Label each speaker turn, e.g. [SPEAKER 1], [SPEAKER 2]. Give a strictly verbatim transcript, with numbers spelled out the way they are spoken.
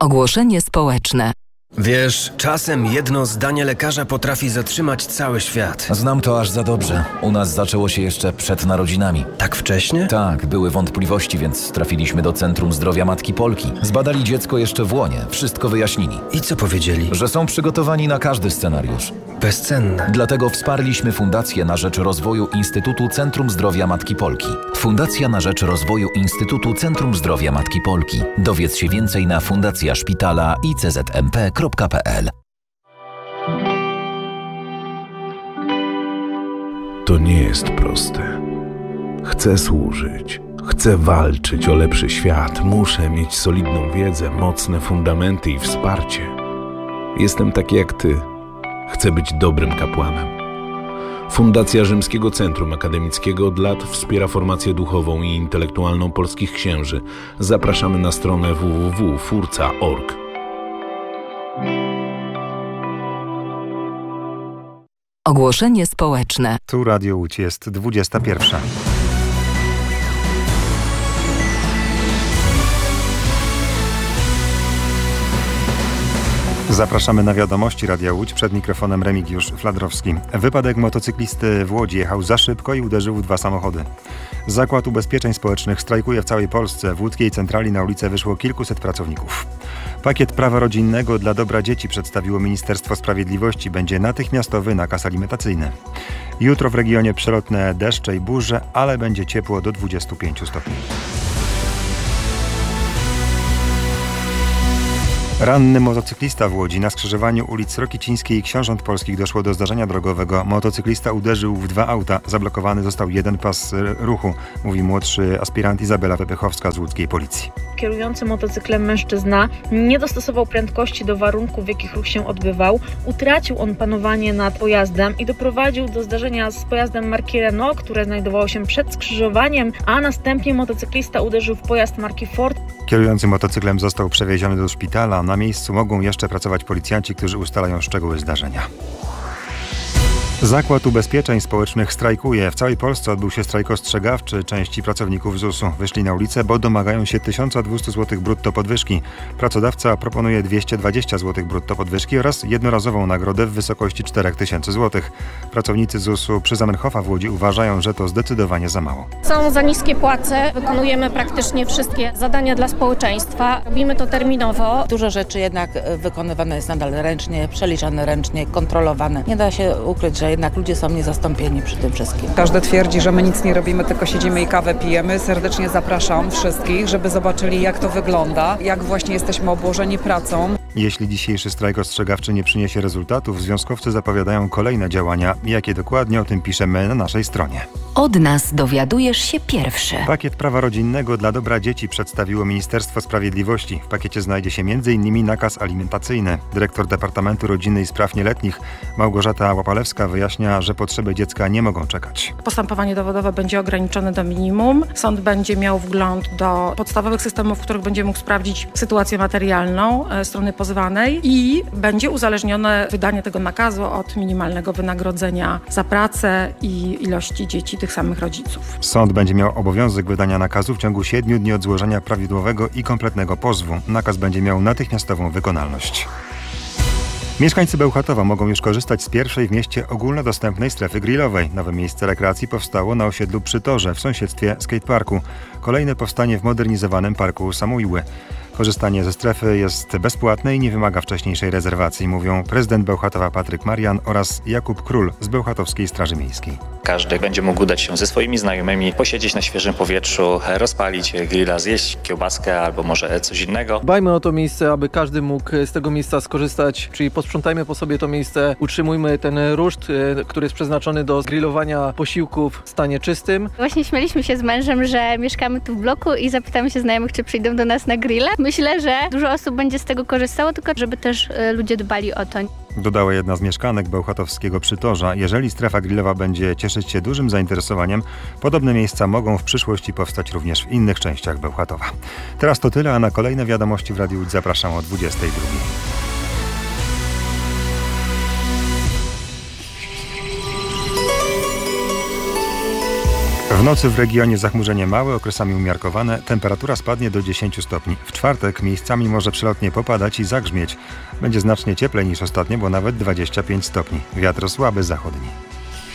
[SPEAKER 1] Ogłoszenie społeczne.
[SPEAKER 2] Wiesz, czasem jedno zdanie lekarza potrafi zatrzymać cały świat.
[SPEAKER 3] Znam to aż za dobrze. U nas zaczęło się jeszcze przed narodzinami.
[SPEAKER 2] Tak wcześnie?
[SPEAKER 3] Tak, były wątpliwości, więc trafiliśmy do Centrum Zdrowia Matki Polki. Zbadali dziecko jeszcze w łonie, wszystko wyjaśnili.
[SPEAKER 2] I co powiedzieli?
[SPEAKER 3] Że są przygotowani na każdy scenariusz.
[SPEAKER 2] Bezcenne.
[SPEAKER 3] Dlatego wsparliśmy Fundację na rzecz rozwoju Instytutu Centrum Zdrowia Matki Polki. Fundacja na rzecz rozwoju Instytutu Centrum Zdrowia Matki Polki. Dowiedz się więcej na fundacja szpitala i c z m p kropka p l.
[SPEAKER 4] To nie jest proste. Chcę służyć. Chcę walczyć o lepszy świat. Muszę mieć solidną wiedzę, mocne fundamenty i wsparcie. Jestem taki jak ty. Chcę być dobrym kapłanem. Fundacja Rzymskiego Centrum Akademickiego od lat wspiera formację duchową i intelektualną polskich księży. Zapraszamy na stronę w w w kropka furca kropka org.
[SPEAKER 1] Ogłoszenie społeczne.
[SPEAKER 5] Tu Radio Łódź, jest dwudziesta pierwsza. Zapraszamy na wiadomości Radia Łódź. Przed mikrofonem Remigiusz Fladrowski. Wypadek motocyklisty w Łodzi, jechał za szybko i uderzył w dwa samochody. Zakład Ubezpieczeń Społecznych strajkuje w całej Polsce. W łódzkiej centrali na ulicę wyszło kilkuset pracowników. Pakiet prawa rodzinnego dla dobra dzieci przedstawiło Ministerstwo Sprawiedliwości. Będzie natychmiastowy nakaz alimentacyjny. Jutro w regionie przelotne deszcze i burze, ale będzie ciepło do dwudziestu pięciu stopni. Ranny motocyklista w Łodzi. Na skrzyżowaniu ulic Rokicińskiej i Książąt Polskich doszło do zdarzenia drogowego. Motocyklista uderzył w dwa auta. Zablokowany został jeden pas ruchu, mówi młodszy aspirant Izabela Wypychowska z łódzkiej policji.
[SPEAKER 6] Kierujący motocyklem mężczyzna nie dostosował prędkości do warunków, w jakich ruch się odbywał. Utracił on panowanie nad pojazdem i doprowadził do zdarzenia z pojazdem marki Renault, które znajdowało się przed skrzyżowaniem, a następnie motocyklista uderzył w pojazd marki Ford.
[SPEAKER 5] Kierujący motocyklem został przewieziony do szpitala. Na miejscu mogą jeszcze pracować policjanci, którzy ustalają szczegóły zdarzenia. Zakład Ubezpieczeń Społecznych strajkuje. W całej Polsce odbył się strajk ostrzegawczy. Części pracowników Z U S u wyszli na ulicę, bo domagają się tysiąc dwieście złotych brutto podwyżki. Pracodawca proponuje dwieście dwadzieścia złotych brutto podwyżki oraz jednorazową nagrodę w wysokości cztery tysiące złotych. Pracownicy Z U S u przy Zamenhofa w Łodzi uważają, że to zdecydowanie za mało.
[SPEAKER 7] Są za niskie płace, wykonujemy praktycznie wszystkie zadania dla społeczeństwa. Robimy to terminowo.
[SPEAKER 8] Dużo rzeczy jednak wykonywane jest nadal ręcznie, przeliczane ręcznie, kontrolowane. Nie da się ukryć, że jednak ludzie są niezastąpieni przy tym wszystkim.
[SPEAKER 9] Każdy twierdzi, że my nic nie robimy, tylko siedzimy i kawę pijemy. Serdecznie zapraszam wszystkich, żeby zobaczyli, jak to wygląda, jak właśnie jesteśmy obłożeni pracą.
[SPEAKER 5] Jeśli dzisiejszy strajk ostrzegawczy nie przyniesie rezultatów, związkowcy zapowiadają kolejne działania. Jakie dokładnie, o tym piszemy na naszej stronie.
[SPEAKER 1] Od nas dowiadujesz się pierwszy.
[SPEAKER 5] Pakiet prawa rodzinnego dla dobra dzieci przedstawiło Ministerstwo Sprawiedliwości. W pakiecie znajdzie się między innymi nakaz alimentacyjny. Dyrektor Departamentu Rodziny i Spraw Nieletnich Małgorzata Łapalewska wyjaśnia, że potrzeby dziecka nie mogą czekać.
[SPEAKER 10] Postępowanie dowodowe będzie ograniczone do minimum. Sąd będzie miał wgląd do podstawowych systemów, w których będzie mógł sprawdzić sytuację materialną strony pozwanej i będzie uzależnione wydanie tego nakazu od minimalnego wynagrodzenia za pracę i ilości dzieci tych samych rodziców.
[SPEAKER 5] Sąd będzie miał obowiązek wydania nakazu w ciągu siedmiu dni od złożenia prawidłowego i kompletnego pozwu. Nakaz będzie miał natychmiastową wykonalność. Mieszkańcy Bełchatowa mogą już korzystać z pierwszej w mieście ogólnodostępnej strefy grillowej. Nowe miejsce rekreacji powstało na osiedlu Przy Torze w sąsiedztwie skateparku. Kolejne powstanie w modernizowanym parku Samojły. Korzystanie ze strefy jest bezpłatne i nie wymaga wcześniejszej rezerwacji, mówią prezydent Bełchatowa Patryk Marian oraz Jakub Król z Bełchatowskiej Straży Miejskiej.
[SPEAKER 11] Każdy będzie mógł udać się ze swoimi znajomymi, posiedzieć na świeżym powietrzu, rozpalić grilla, zjeść kiełbaskę albo może coś innego.
[SPEAKER 12] Dbajmy o to miejsce, aby każdy mógł z tego miejsca skorzystać, czyli posprzątajmy po sobie to miejsce, utrzymujmy ten ruszt, który jest przeznaczony do grillowania posiłków w stanie czystym.
[SPEAKER 13] Właśnie śmialiśmy się z mężem, że mieszkamy tu w bloku i zapytamy się znajomych, czy przyjdą do nas na grilla. Myślę, że dużo osób będzie z tego korzystało, tylko żeby też ludzie dbali o to.
[SPEAKER 5] Dodała jedna z mieszkanek bełchatowskiego Przytorza. Jeżeli strefa grillowa będzie cieszyć się dużym zainteresowaniem, podobne miejsca mogą w przyszłości powstać również w innych częściach Bełchatowa. Teraz to tyle, a na kolejne wiadomości w Radiu Łódź zapraszam o dwudziestej drugiej. W nocy w regionie zachmurzenie małe, okresami umiarkowane, temperatura spadnie do dziesięć stopni. W czwartek miejscami może przelotnie popadać i zagrzmieć. Będzie znacznie cieplej niż ostatnio, bo nawet dwadzieścia pięć stopni. Wiatr słaby zachodni.